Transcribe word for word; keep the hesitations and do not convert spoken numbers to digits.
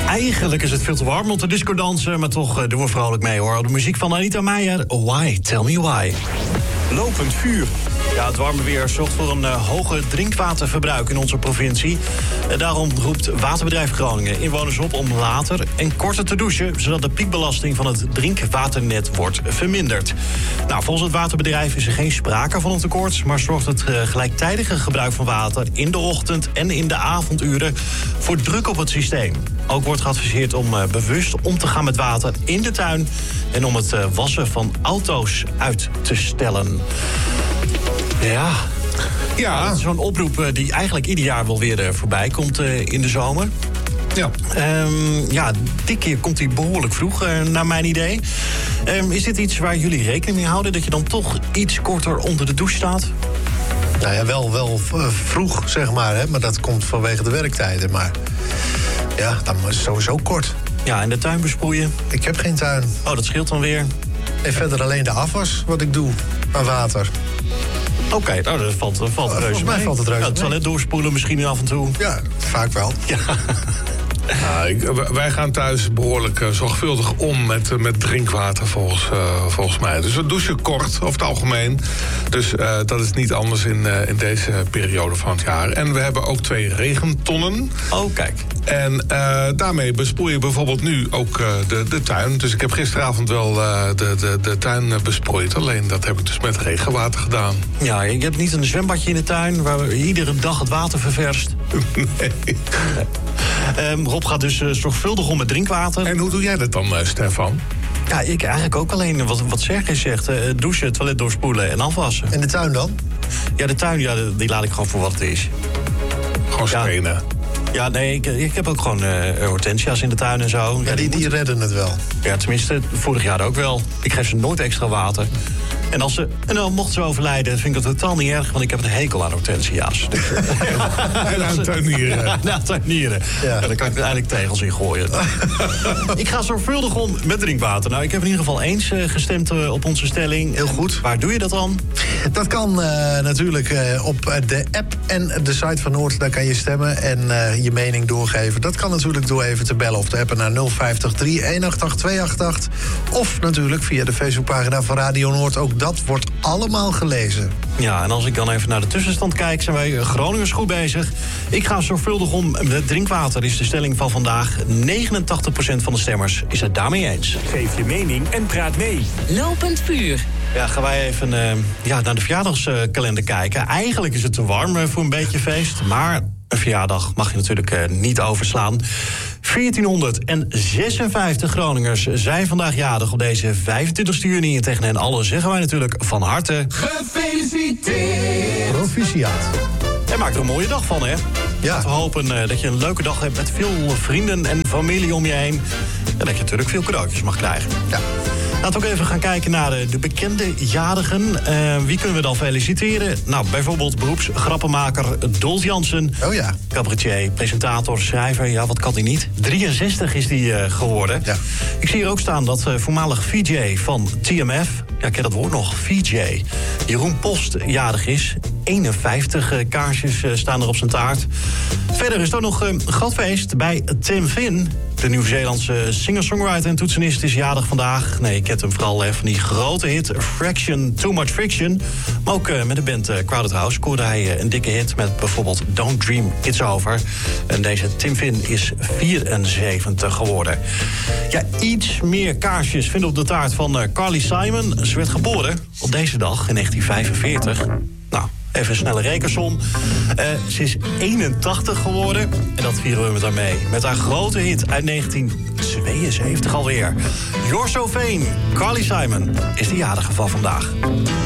Eigenlijk is het veel te warm om te discodansen, maar toch uh, doen we vrolijk mee, hoor. De muziek van Anita Meijer, Why? Tell me why. Lopend vuur. Ja, het warme weer zorgt voor een uh, hoger drinkwaterverbruik in onze provincie. En daarom roept Waterbedrijf Groningen inwoners op om later en korter te douchen, zodat de piekbelasting van het drinkwaternet wordt verminderd. Nou, volgens het waterbedrijf is er geen sprake van een tekort, maar zorgt het uh, gelijktijdige gebruik van water in de ochtend en in de avonduren voor druk op het systeem. Ook wordt geadviseerd om uh, bewust om te gaan met water in de tuin en om het uh, wassen van auto's uit te stellen. Ja, ja. Dat is zo'n oproep uh, die eigenlijk ieder jaar wel weer uh, voorbij komt uh, in de zomer. Ja. Um, ja, dit keer komt hij behoorlijk vroeg, uh, naar mijn idee. Um, is dit iets waar jullie rekening mee houden, dat je dan toch iets korter onder de douche staat? Nou ja, wel, wel vroeg, zeg maar, hè, maar dat komt vanwege de werktijden. Maar ja, dan is het sowieso kort. Ja, en de tuin besproeien? Ik heb geen tuin. Oh, dat scheelt dan weer? En verder alleen de afwas, wat ik doe, aan water. Oké, okay, nou, dat valt, dat valt reuze Volgens mij mee. valt het reuze ja, het toilet doorspoelen misschien af en toe. Ja, vaak wel. Ja. Ja, ik, wij gaan thuis behoorlijk uh, zorgvuldig om met, uh, met drinkwater volgens, uh, volgens mij. Dus we douchen kort over het algemeen. Dus uh, dat is niet anders in, uh, in deze periode van het jaar. En we hebben ook twee regentonnen. Oh, kijk. En uh, daarmee besproei je bijvoorbeeld nu ook uh, de, de tuin. Dus ik heb gisteravond wel uh, de, de, de tuin besproeid. Alleen dat heb ik dus met regenwater gedaan. Ja, je hebt niet een zwembadje in de tuin waar we iedere dag het water ververst. Nee. Um, Rob gaat dus uh, zorgvuldig om met drinkwater. En hoe doe jij dat dan, uh, Stefan? Ja, ik eigenlijk ook alleen wat, wat Sergej zegt. Uh, douchen, toilet doorspoelen en afwassen. En de tuin dan? Ja, de tuin, ja, die laat ik gewoon voor wat het is. Gewoon stenen. Ja. Ja, nee, ik, ik heb ook gewoon uh, hortensia's in de tuin en zo. Ja, die, die redden het wel. Ja, tenminste, vorig jaar ook wel. Ik geef ze nooit extra water. En als ze, en dan mochten ze overlijden, vind ik dat totaal niet erg, want ik heb een hekel aan hortensia's. Dus, en aan tuinieren. Ja, aan tuinieren. Ja. Ja, daar kan ik er eigenlijk tegels in gooien. Ik ga zorgvuldig om met drinkwater. Nou, ik heb in ieder geval eens uh, gestemd uh, op onze stelling. Heel goed. Waar doe je dat dan? Dat kan uh, natuurlijk uh, op de app en de site van Noord. Daar kan je stemmen en uh, je mening doorgeven. Dat kan natuurlijk door even te bellen of te appen naar nul vijftig drie een acht acht twee acht acht. Of natuurlijk via de Facebookpagina van Radio Noord. Ook dat wordt allemaal gelezen. Ja, en als ik dan even naar de tussenstand kijk, zijn wij Groningers goed bezig. Ik ga zorgvuldig om met drinkwater, is de stelling van vandaag. negenentachtig procent van de stemmers is het daarmee eens. Geef je mening en praat mee. Lopend vuur. Ja, gaan wij even uh, ja, naar de verjaardagskalender kijken. Eigenlijk is het te warm uh, voor een beetje feest, maar een verjaardag mag je natuurlijk uh, niet overslaan. veertienhonderdzesenvijftig Groningers zijn vandaag jarig op deze vijfentwintigste juni. En tegen hen allen zeggen wij natuurlijk van harte gefeliciteerd. Proficiat. En maak er een mooie dag van, hè? Ja. Laten we hopen uh, dat je een leuke dag hebt met veel vrienden en familie om je heen. En dat je natuurlijk veel cadeautjes mag krijgen. Ja. Laten we ook even gaan kijken naar de, de bekende jarigen. Uh, wie kunnen we dan feliciteren? Nou, bijvoorbeeld beroepsgrappenmaker Dolf Jansen. Oh ja. Cabaretier, presentator, schrijver. Ja, wat kan hij niet? drieënzestig is hij uh, geworden. Ja. Ik zie hier ook staan dat uh, voormalig V J van T M F... ja, ik ken dat woord nog, V J. Jeroen Post jarig is. eenenvijftig uh, kaarsjes uh, staan er op zijn taart. Verder is er ook nog een uh, gatfeest bij Tim Finn. De Nieuw-Zeelandse singer-songwriter en toetsenist is jarig vandaag. Nee, ik ken hem vooral uh, van die grote hit Fraction, Too Much Friction. Maar ook uh, met de band uh, Crowded House scoorde hij uh, een dikke hit met bijvoorbeeld Don't Dream It's Over. En deze Tim Finn is vierenzeventig geworden. Ja, iets meer kaarsjes vinden op de taart van uh, Carly Simon. Ze werd geboren op deze dag in negentien vijfenveertig. Nou, even een snelle rekensom. Uh, ze is eenentachtig geworden. En dat vieren we met haar mee. Met haar grote hit uit negentien tweeënzeventig alweer. You're So Vain. Carly Simon is de jarige van vandaag.